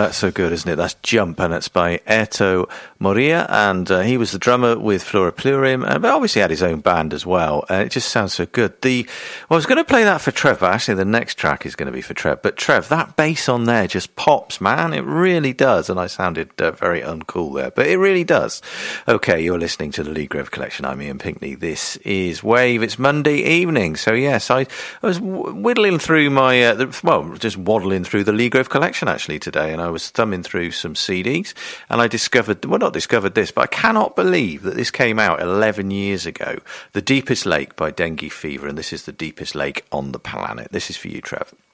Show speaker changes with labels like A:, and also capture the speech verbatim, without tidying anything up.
A: that's so good, isn't it? That's Jump, and it's by Erto Moria, and uh, he was the drummer with Flora Plurim, uh, but obviously had his own band as well, and it just sounds so good. The well, I was going to play that for Trev, but actually the next track is going to be for Trev. But Trev, that bass on there just pops, man. It really does, and I sounded uh, very uncool there, but it really does. Okay, you're listening to the Lee Grove Collection. I'm Ian Pinkney. This is Wave. It's Monday evening, so yes, I, I was whittling through my, uh, the, well, just waddling through the Lee Grove Collection actually today, and I was thumbing through some C Ds, and I discovered, well, not discovered this, but I cannot believe that this came out eleven years ago. The Deepest Lake by Dengue Fever, and this is The Deepest Lake on the Planet. This is for you, Trev.